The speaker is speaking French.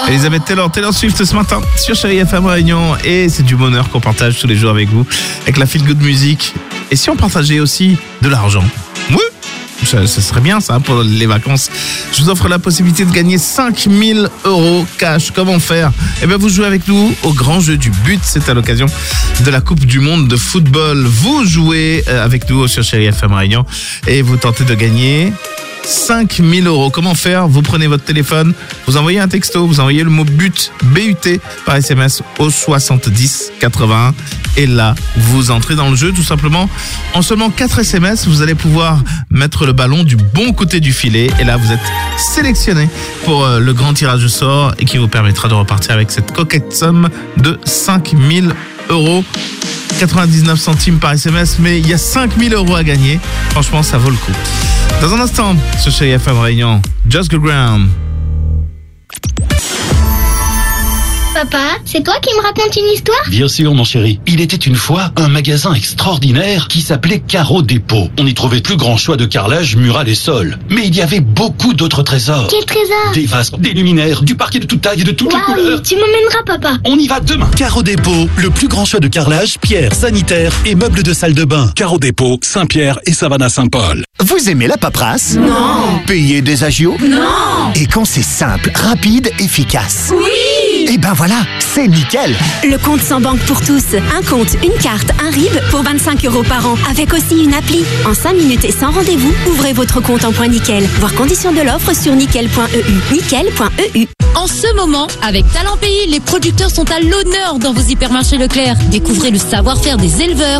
Elisabeth Taylor Swift ce matin sur Chérie FM Réunion. Et c'est du bonheur qu'on partage tous les jours avec vous, avec la Feel Good Music. Et si on partageait aussi de l'argent? Oui, ce serait bien ça pour les vacances. Je vous offre la possibilité de gagner 5 000 € cash. Comment faire? Eh bien, vous jouez avec nous au grand jeu du but. C'est à l'occasion de la Coupe du Monde de football. Vous jouez avec nous sur Chérie FM Réunion et vous tentez de gagner 5 000 €. Comment faire? Vous prenez votre téléphone, vous envoyez un texto, vous envoyez le mot but, BUT, par SMS au 70 81. Et là, vous entrez dans le jeu tout simplement. En seulement 4 SMS, vous allez pouvoir mettre le ballon du bon côté du filet. Et là, vous êtes sélectionné pour le grand tirage au sort et qui vous permettra de repartir avec cette coquette somme de 5 000 €. 99 centimes par SMS, mais il y a 5 000 € à gagner. Franchement, ça vaut le coup. Dans un instant, sur Chérie FM Réunion, Just Go Ground. Papa, c'est toi qui me racontes une histoire? Bien sûr, mon chéri. Il était une fois un magasin extraordinaire qui s'appelait Caro Dépôt. On y trouvait plus grand choix de carrelage, mural et sol. Mais il y avait beaucoup d'autres trésors. Quel trésor? Des vases, des luminaires, du parquet de toute taille et de toutes les couleurs. Tu m'emmèneras, papa. On y va demain. Caro Dépôt, le plus grand choix de carrelage, pierre, sanitaire et meubles de salle de bain. Caro Dépôt, Saint-Pierre et Savannah-Saint-Paul. Vous aimez la paperasse? Non. Payer des agios? Non. Et quand c'est simple, rapide, efficace? Oui. Et ben voilà, c'est nickel. Le compte sans banque pour tous. Un compte, une carte, un RIB pour 25 € par an. Avec aussi une appli. En 5 minutes et sans rendez-vous, ouvrez votre compte en point nickel. Voir conditions de l'offre sur nickel.eu. Nickel.eu. En ce moment, avec Talent Pays, les producteurs sont à l'honneur dans vos hypermarchés Leclerc. Découvrez le savoir-faire des éleveurs